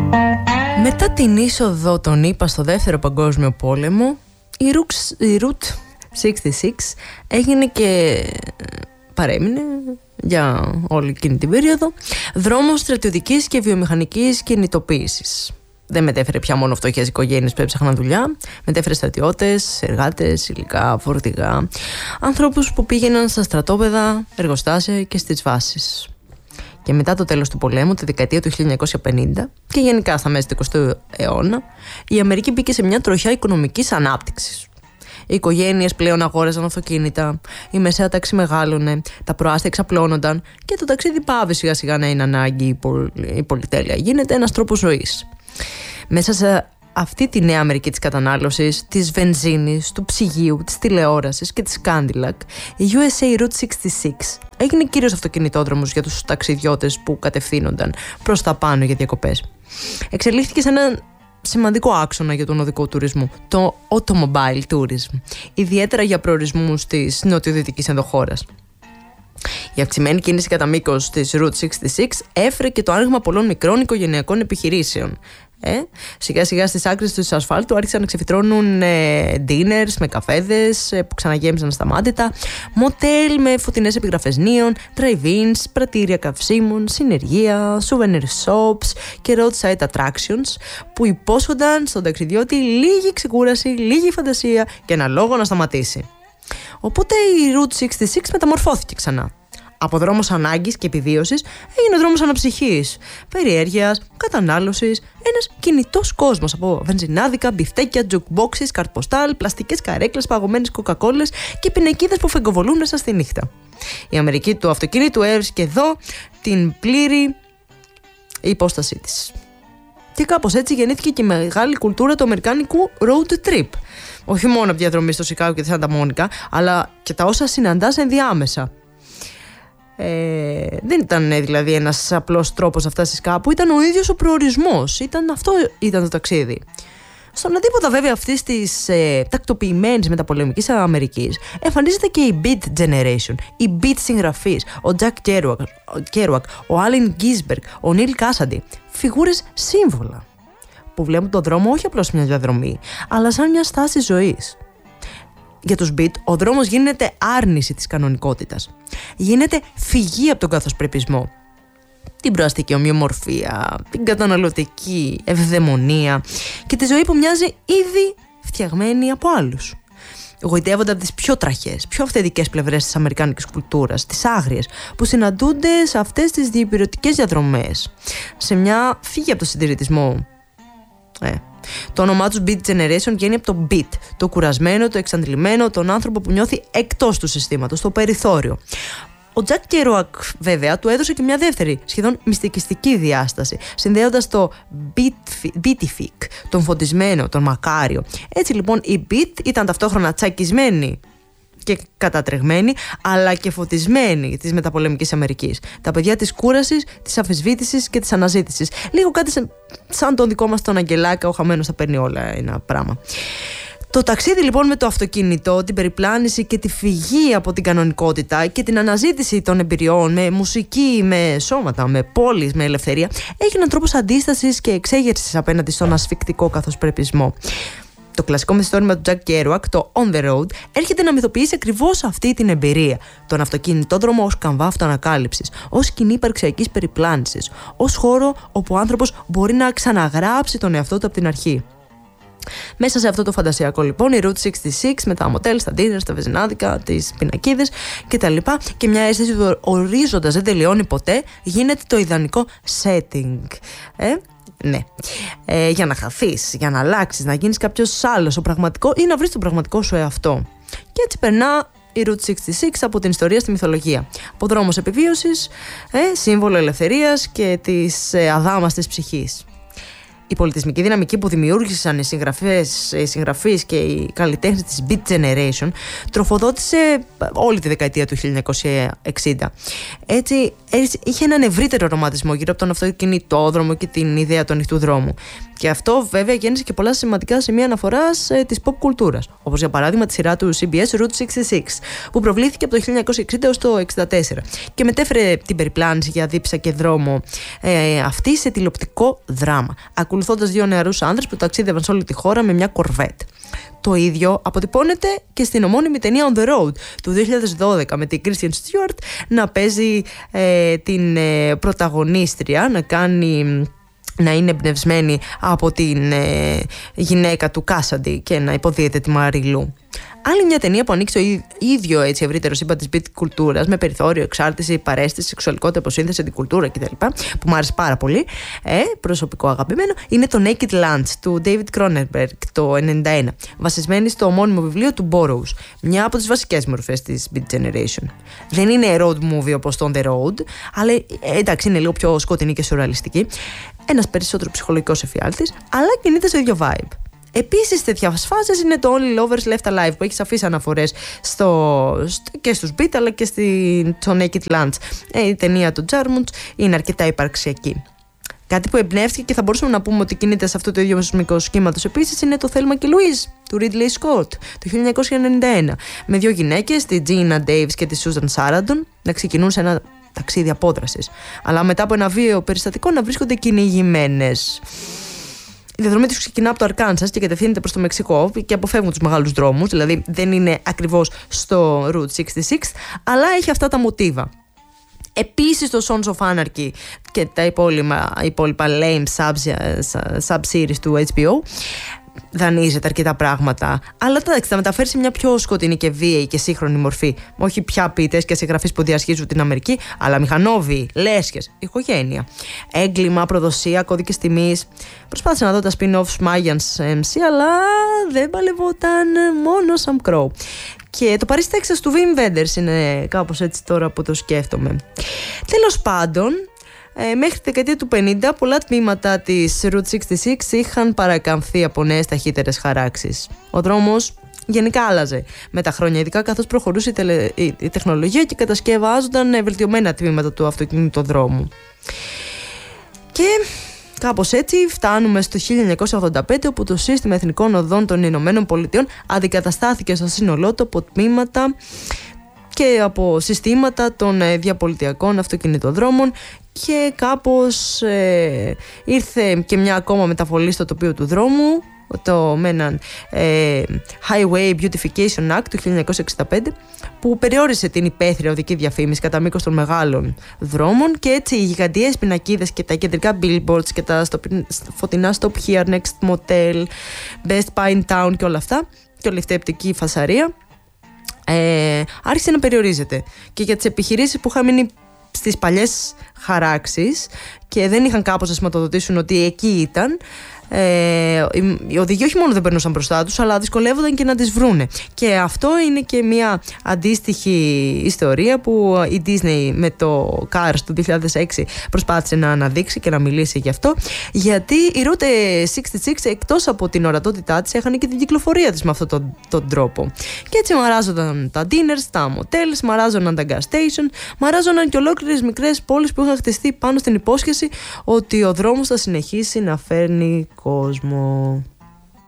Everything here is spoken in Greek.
Μετά την είσοδο των ΗΠΑ στο Δεύτερο Παγκόσμιο Πόλεμο, η Route 66 έγινε και παρέμεινε για όλη εκείνη την περίοδο δρόμος στρατιωτικής και βιομηχανικής κινητοποίησης. Δεν μετέφερε πια μόνο φτωχές οικογένειες που έψαχναν δουλειά, μετέφερε στρατιώτες, εργάτες, υλικά, φορτηγά, ανθρώπους που πήγαιναν στα στρατόπεδα, εργοστάσια και στις βάσεις. Και μετά το τέλος του πολέμου, τη δεκαετία του 1950 και γενικά στα μέσα του 20ου αιώνα, η Αμερική μπήκε σε μια τροχιά οικονομικής ανάπτυξης. Οι οικογένειες πλέον αγόραζαν αυτοκίνητα, η μεσαία τάξη μεγάλωνε, τα προάστια εξαπλώνονταν και το ταξίδι πάβει σιγά σιγά να είναι ανάγκη, η πολυτέλεια γίνεται ένας τρόπος ζωής. Μέσα σε αυτή τη νέα Αμερική της κατανάλωσης, της βενζίνης, του ψυγείου, της τηλεόρασης και της Cadillac, η USA Route 66 έγινε κύριος αυτοκινητόδρομος για τους ταξιδιώτες που κατευθύνονταν προς τα πάνω για διακοπές. Εξελίχθηκε σε έναν σημαντικό άξονα για τον οδικό τουρισμό, το automobile tourism, ιδιαίτερα για προορισμούς της νοτιοδυτικής ενδοχώρας. Η αυξημένη κίνηση κατά μήκος της Route 66 έφερε και το άνοιγμα πολλών μικρών οικογενειακών επιχειρήσεων. Σιγά σιγά στις άκρες του ασφάλτου άρχισαν να ξεφυτρώνουν dinners με καφέδες που ξαναγέμιζαν ασταμάτητα, μοτέλ με φωτεινές επιγραφές νίων, drive-ins, πρατήρια καυσίμων, συνεργεία, souvenir shops και roadside attractions που υπόσχονταν στον ταξιδιώτη λίγη ξεκούραση, λίγη φαντασία και ένα λόγο να σταματήσει. Οπότε η Route 66 μεταμορφώθηκε ξανά. Από δρόμος ανάγκης και επιβίωσης έγινε δρόμος αναψυχής, περιέργειας, κατανάλωσης, ένας κινητός κόσμος από βενζινάδικα, μπιφτέκια, τζουκμπόξεις, καρτποστάλ, πλαστικές καρέκλες, παγωμένες κοκακόλες και πινακίδες που φεγγοβολούν μέσα στη νύχτα. Η Αμερική του αυτοκίνητου έβρισκε εδώ την πλήρη υπόστασή της. Και κάπως έτσι γεννήθηκε και η μεγάλη κουλτούρα του αμερικάνικου road trip. Όχι μόνο από διαδρομή στο Σικάγο και τη Σάντα Μόνικα, αλλά και τα όσα συναντάς ενδιάμεσα. Δεν ήταν δηλαδή ένας απλός τρόπος να φτάσεις κάπου, ήταν ο ίδιος ο προορισμός. Αυτό ήταν το ταξίδι. Στον αντίποτα βέβαια αυτής της τακτοποιημένης μεταπολεμικής Αμερικής εμφανίζεται και η Beat Generation, οι Beat συγγραφείς, ο Jack Kerouac, ο Allen Ginsberg, ο Neil Cassady, φιγούρες σύμβολα που βλέπουν τον δρόμο όχι απλώς μια διαδρομή, αλλά σαν μια στάση ζωής. Για τους Beat, ο δρόμος γίνεται άρνηση της κανονικότητας. Γίνεται φυγή από τον καθοσπρεπισμό. Την προαστική ομοιομορφία, την καταναλωτική ευδαιμονία και τη ζωή που μοιάζει ήδη φτιαγμένη από άλλους. Γοητεύονται από τις πιο τραχές, πιο αυθεντικές πλευρές της αμερικάνικης κουλτούρας, τις άγριες, που συναντούνται σε αυτές τις διυπηρωτικές διαδρομές. Σε μια φύγη από το συντηρητισμό. Το όνομά τους Beat Generation βγαίνει από το beat, το κουρασμένο, το εξαντλημένο, τον άνθρωπο που νιώθει εκτός του συστήματος, το περιθώριο. Ο Jack Kerouac βέβαια του έδωσε και μια δεύτερη, σχεδόν μυστικιστική διάσταση, συνδέοντας το beatific, τον φωτισμένο, τον μακάριο. Έτσι λοιπόν η beat ήταν ταυτόχρονα τσακισμένη και κατατρεγμένη, αλλά και φωτισμένη της μεταπολεμικής Αμερικής. Τα παιδιά της κούρασης, της αφισβήτησης και της αναζήτησης. Λίγο κάτι σαν τον δικό μας τον Αγγελάκα, ο χαμένος θα παίρνει όλα ένα πράγμα. Το ταξίδι λοιπόν με το αυτοκίνητο, την περιπλάνηση και τη φυγή από την κανονικότητα και την αναζήτηση των εμπειριών με μουσική, με σώματα, με πόλεις, με ελευθερία, έχει έναν τρόπο αντίστασης και εξέγερσης απέναντι στον ασφικτικό καθοσπρεπισμό. Το κλασικό μυθιστόρημα του Jack Kerouac, το On the Road, έρχεται να μυθοποιήσει ακριβώς αυτή την εμπειρία. Τον αυτοκινητόδρομο ως καμβά αυτοανακάλυψης, ως σκηνή υπαρξιακής περιπλάνησης, ως χώρο όπου ο άνθρωπος μπορεί να ξαναγράψει τον εαυτό του από την αρχή. Μέσα σε αυτό το φαντασιακό λοιπόν η Route 66 με τα μοτέλ, τα dinner, τα βεζινάδικα, τις πινακίδες κτλ. Και μια αίσθηση του ορίζοντας δεν τελειώνει ποτέ, γίνεται το ιδανικό setting. Ναι. Για να χαθείς, για να αλλάξεις, να γίνεις κάποιος άλλος, ο πραγματικό ή να βρεις τον πραγματικό σου εαυτό. Και έτσι περνά η Route 66 από την ιστορία στη μυθολογία. Από δρόμος επιβίωσης, σύμβολο ελευθερίας και της αδάμαστης ψυχής. Η πολιτισμική δυναμική που δημιούργησαν οι συγγραφείς και οι καλλιτέχνες της Beat Generation τροφοδότησε όλη τη δεκαετία του 1960. Έτσι είχε έναν ευρύτερο ρομαντισμό γύρω από τον αυτοκινητόδρομο και την ιδέα του ανοιχτού δρόμου. Και αυτό βέβαια γέννησε και πολλά σημαντικά σημεία αναφοράς της pop κουλτούρας. Όπως για παράδειγμα τη σειρά του CBS Route 66, που προβλήθηκε από το 1960 έως το 1964 και μετέφερε την περιπλάνηση για δίψα και δρόμο αυτή σε τηλεοπτικό δράμα, ακολουθώντας δύο νεαρούς άνδρες που ταξίδευαν σε όλη τη χώρα με μια κορβέτ. Το ίδιο αποτυπώνεται και στην ομώνυμη ταινία On the Road του 2012 με την Kristen Stewart να παίζει την πρωταγωνίστρια, να είναι εμπνευσμένη από την γυναίκα του Κάσαντι και να υποδίεται τη Μαριλού. Άλλη μια ταινία που ανοίξει το ίδιο έτσι ευρύτερο σύμπαν της beat κουλτούρας, με περιθώριο, εξάρτηση, παρέστηση, σεξουαλικότητα, αποσύνθεση, την κουλτούρα κτλ., που μου άρεσε πάρα πολύ, προσωπικό αγαπημένο, είναι το Naked Lunch του David Cronenberg το 1991, βασισμένη στο ομώνυμο βιβλίο του Burroughs, μια από τις βασικές μορφές της Beat Generation. Δεν είναι road movie όπως το On the Road, αλλά εντάξει, είναι λίγο πιο σκοτεινή και σουρεαλιστική. Ένας περισσότερο ψυχολογικός εφιάλτης, αλλά κινείται σε ίδιο vibe. Επίσης, τέτοια φάσεις είναι το Only Lovers Left Alive, που έχει σαφείς αναφορές και στους Beat αλλά και στο Naked Lunch. Η ταινία του Jarmusch είναι αρκετά υπαρξιακή. Κάτι που εμπνεύστηκε και θα μπορούσαμε να πούμε ότι κινείται σε αυτό το ίδιο μεσοσμικό σχήματος επίσης είναι το Thelma και Louise του Ridley Scott το 1991, με δύο γυναίκες, τη Gina Davis και τη Susan Sarandon, να ξεκινούν σε ένα ταξίδι απόδρασης, αλλά μετά από ένα βίαιο περιστατικό να βρίσκονται κυνηγημένες. Η διαδρομή τους ξεκινά από το Αρκάνσας και κατευθύνεται προς το Μεξικό και αποφεύγουν τους μεγάλους δρόμους, δηλαδή δεν είναι ακριβώς στο Route 66, αλλά έχει αυτά τα μοτίβα. Επίσης το Sons of Anarchy και τα υπόλοιπα lame sub-series του HBO δανείζεται αρκετά πράγματα, αλλά θα μεταφέρει σε μια πιο σκοτεινή και βίαιη και σύγχρονη μορφή. Όχι πια ποιητές και συγγραφείς που διασχίζουν την Αμερική, αλλά μηχανόβιοι, λέσχες, οικογένεια, έγκλημα, προδοσία, κώδικες τιμής. Προσπάθησα να δω τα spin-offs Mayans MC, αλλά δεν παλευόταν, μόνο Sam Crow. Και το Paris Texas του Wim Wenders είναι κάπως έτσι τώρα που το σκέφτομαι. Τέλος πάντων, μέχρι τη δεκαετία του 50 πολλά τμήματα της Route 66 είχαν παρακαμφθεί από νέες ταχύτερες χαράξεις. Ο δρόμος γενικά άλλαζε με τα χρόνια, ειδικά καθώς προχωρούσε η τεχνολογία και κατασκευάζονταν βελτιωμένα τμήματα του αυτοκινητοδρόμου. Και κάπως έτσι φτάνουμε στο 1985, όπου το σύστημα εθνικών οδών των Ηνωμένων Πολιτειών αντικαταστάθηκε στο σύνολό του από τμήματα και από συστήματα των διαπολιτιακών αυτοκινητοδρόμων και κάπως ήρθε και μια ακόμα μεταβολή στο τοπίο του δρόμου, με έναν Highway Beautification Act του 1965, που περιόρισε την υπαίθρια οδική διαφήμιση κατά μήκος των μεγάλων δρόμων, και έτσι οι γιγαντιές πινακίδες και τα κεντρικά billboards και τα φωτεινά Stop Here, Next Motel, Best Buy in Town και όλα αυτά, και όλη αυτή η οπτική φασαρία άρχισε να περιορίζεται. Και για τις επιχειρήσεις που είχαν μείνει στις παλιές χαράξεις και δεν είχαν κάπως να σηματοδοτήσουν ότι εκεί ήταν, οι οδηγοί όχι μόνο δεν περνούσαν μπροστά τους, αλλά δυσκολεύονταν και να τις βρούνε. Και αυτό είναι και μια αντίστοιχη ιστορία που η Disney με το Cars του 2006 προσπάθησε να αναδείξει και να μιλήσει γι' αυτό, γιατί η Route 66 εκτός από την ορατότητά της έχανε και την κυκλοφορία της με αυτόν τον τρόπο. Και έτσι μαράζονταν τα dinners, τα motels, μαράζονταν τα gas station, μαράζονταν και ολόκληρες μικρές πόλεις που είχαν χτιστεί πάνω στην υπόσχεση ότι ο δρόμος θα συνεχίσει να φέρνει κόσμο.